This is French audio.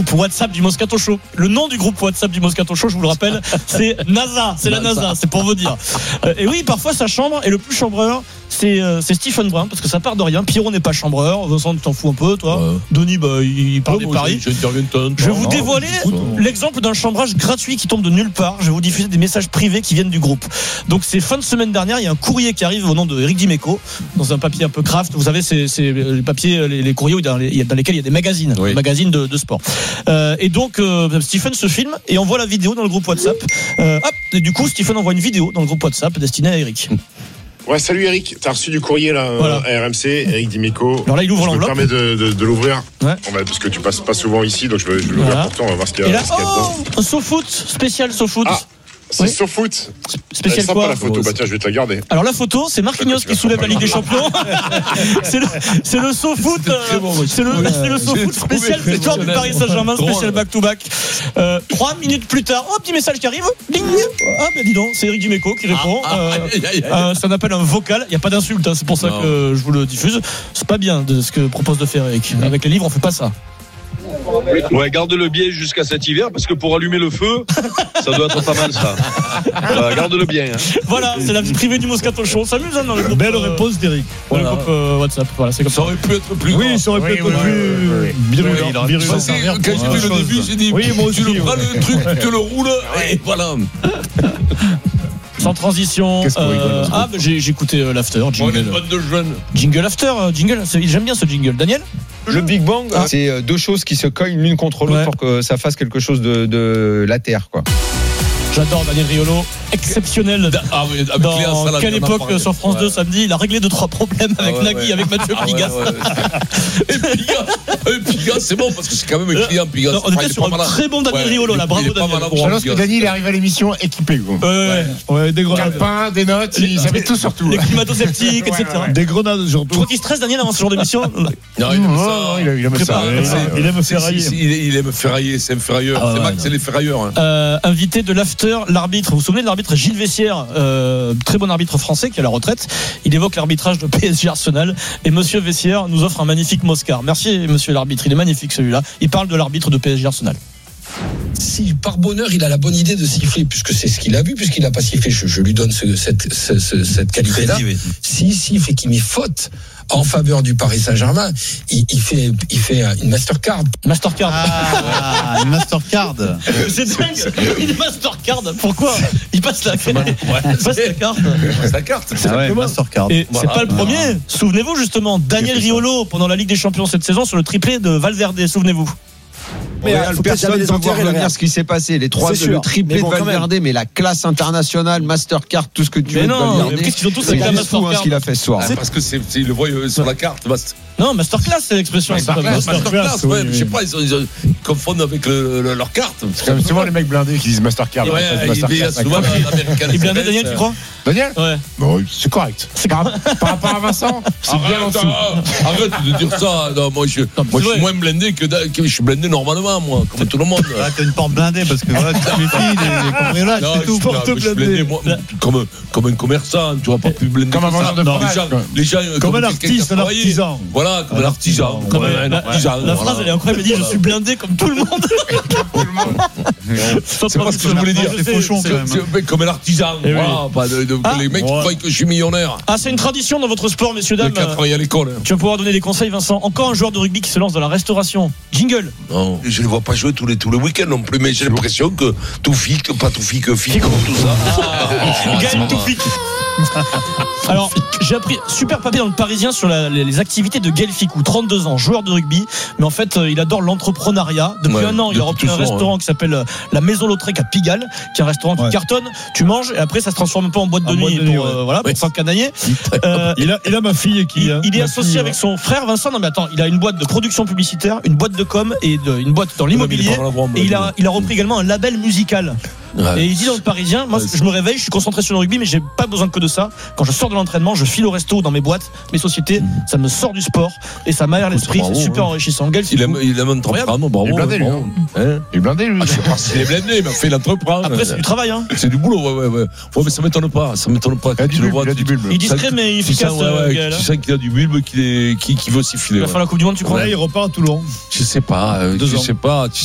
groupe WhatsApp du Moscato Show. Le nom du groupe WhatsApp du Moscato Show, je vous le rappelle, c'est NASA. C'est la NASA, c'est pour vous dire. Et oui, parfois ça chambre, et le plus chambreur, c'est Stephen Brun, parce que ça part de rien. Pierrot n'est pas chambreur. Vincent, tu t'en fous un peu, toi. Denis, il parle des paris. Je vais vous dévoiler l'exemple d'un chambrage gratuit qui tombe de nulle part. Je vais vous diffuser des messages privés qui viennent du groupe. Donc c'est fin de semaine dernière, il y a un courrier qui arrive au nom de Eric Dimeco, dans un papier un peu craft. Vous savez, c'est les papiers, les courriers dans lesquels il y a des magazines, des magazines de sport. Et donc Stephen se filme et envoie la vidéo dans le groupe WhatsApp. Et du coup, Stephen envoie une vidéo dans le groupe WhatsApp destinée à Eric. Ouais, salut Eric, t'as reçu du courrier là, voilà. À RMC, Eric Dimeco. Alors là, il ouvre l'enveloppe. Je me permets de l'ouvrir. Ouais. Parce que tu passes pas souvent ici, donc je vais l'ouvrir pour toi, on va voir ce qu'il y a, dedans. Un SoFoot, spécial SoFoot. C'est SoFoot. Spécial quoi, la photo, tiens, je vais te la garder. Alors la photo, c'est Marquinhos qui soulève la Ligue des Champions. c'est le SoFoot. C'est le SoFoot spécial victoire du Paris Saint-Germain, spécial back-to-back. 3 minutes plus tard, petit message qui arrive. Ding. Dis donc, c'est Eric Dimeco qui répond. Ça appelle un vocal. Il n'y a pas d'insulte, c'est pour ça que je vous le diffuse. C'est pas bien de ce que propose de faire Eric. Avec les livres, on fait pas ça. Ouais, garde le bien jusqu'à cet hiver, parce que pour allumer le feu, ça doit être pas mal ça. Garde-le bien. Voilà, c'est la vie privée du Moscato Show. On s'amuse dans le groupe. Belle réponse d'Eric. Dans le groupe WhatsApp. Voilà, c'est comme ça. Ça aurait pu être plus. Oui, ça aurait pu être plus. Quand j'ai vu le début, j'ai dit tu le prends le truc, tu te le roules, et voilà. Sans transition. J'ai écouté l'after. Jingle after. J'aime bien ce jingle. Daniel ? Le Big Bang, c'est deux choses qui se cognent l'une contre l'autre pour que ça fasse quelque chose de la terre, quoi. J'adore Daniel Riolo, exceptionnel. Dans quelle époque sur France 2 samedi, il a réglé 2-3 problèmes avec Nagui, avec Mathieu Pigas. Et Pigas, c'est bon parce que c'est quand même un client Pigas. On était sur un très bon Daniel Riolo là, bravo Daniel. Je pense que Daniel est arrivé à l'émission équipé. Des grenades. Calepin, des notes, il savait tout sur tout. Les climato-sceptiques, etc. Des grenades, Je crois qu'il stresse Daniel avant ce genre d'émission. Non, il aime ça. Il aime ferrailler. Il aime ferrailler, c'est un ferrailleur. C'est Max, c'est les ferrailleurs. Invité de l'after, l'arbitre. Vous vous souvenez de l'arbitre Gilles Vessière, très bon arbitre français qui est à la retraite. Il évoque l'arbitrage de PSG Arsenal et Monsieur Vessière nous offre un magnifique Moscar. Merci Monsieur l'arbitre, il est magnifique celui-là. Il parle de l'arbitre de PSG Arsenal. Si par bonheur il a la bonne idée de siffler, puisque c'est ce qu'il a vu, puisqu'il n'a pas sifflé, je lui donne cette qualité-là. S'il siffle et qu'il met faute en faveur du Paris Saint-Germain, il fait une Mastercard. Mastercard. Une Mastercard. C'est dingue. Une Mastercard. Pourquoi il passe la carte. Mastercard. Et c'est pas le premier. Souvenez-vous justement, Daniel Riolo pendant la Ligue des Champions cette saison sur le triplé de Valverde. Souvenez-vous. Personne ne peut voir revenir ce qui s'est passé. Les trois, le triplé de Valverde, mais la classe internationale, Mastercard, tout ce que tu veux. Qu'est-ce qu'ils ont tous avec la Mastercard ce qu'il a fait ce soir. Parce que il le voit sur la carte. Non, Masterclass, c'est l'expression. Masterclass, je sais pas, ils confondent avec leur carte. C'est comme souvent les mecs blindés qui disent Mastercard. Et blindé, Daniel, tu crois? Daniel? Ouais. Bon, c'est correct. Par rapport à Vincent, c'est bien en dessous. Arrête de dire ça. Non, moi, je suis moins blindé que je suis blindé normalement, moi, comme tout le monde. T'as une porte blindée parce que voilà, tu te méfies des cambriolages, c'est tout. Je suis blindé, moi, comme un commerçant, tu vois, pas plus blindé. Comme un vendeur de fromage. Les gens, comme un artiste, un artisan. Voilà, comme un artisan. La phrase, elle est incroyable. Elle dit: je suis blindé comme tout le monde. C'est pas ce que je voulais dire. C'est fauchon quand même. Comme un artisan. Les mecs qui croient que je suis millionnaire. C'est une tradition dans votre sport, messieurs, dames. Le 4 ans à l'école. Tu vas pouvoir donner des conseils, Vincent. Encore un joueur de rugby qui se lance dans la restauration. Jingle. Non, je ne vois pas jouer tous les week-ends non plus, mais j'ai l'impression que Toufik, tout ça. Gaël Toufik. Alors, j'ai appris super papier dans le Parisien sur les activités de Gaël Ficou, 32 ans, joueur de rugby, mais en fait, il adore l'entrepreneuriat. Depuis un an, il a repris un restaurant qui s'appelle la Maison Lautrec à Pigalle, qui est un restaurant qui cartonne. Tu manges et après, ça se transforme un peu en boîte de nuit pour s'encanailler. Il a ma fille qui. Il est associé avec son frère Vincent. Non, mais attends, il a une boîte de production publicitaire, une boîte de com et une boîte dans l'immobilier. Et il a repris également un label musical. Et il dit dans le Parisien, moi je me réveille, je suis concentré sur le rugby, mais j'ai pas besoin que de ça. Quand je sors de l'entraînement, je file au resto, dans mes boîtes, mes sociétés, ça me sort du sport et ça m'aère l'esprit, c'est super enrichissant. Il aime entreprendre, bravo. Il est blindé lui. Je sais pas s'il est blindé, mais il entreprend. Après c'est du travail, c'est du boulot, ouais, mais ça m'étonne pas. Il est discret mais efficace. Tu sens qu'il a du bulbe, qui veut siffler. Il va faire la Coupe du Monde, tu crois? Il repart à Toulon. Je sais pas.